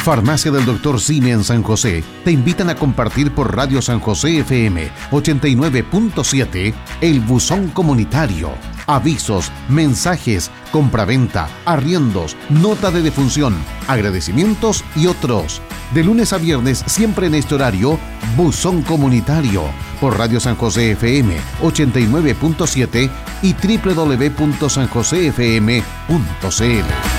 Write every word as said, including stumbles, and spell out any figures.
Farmacia del doctor Simi en San José te invitan a compartir por Radio San José F M ochenta y nueve punto siete el buzón comunitario. Avisos, mensajes, compraventa, arriendos, nota de defunción, agradecimientos y otros. De lunes a viernes, siempre en este horario, Buzón Comunitario, por Radio San José F M ochenta y nueve punto siete y doble u doble u doble u punto san josé f m punto c l.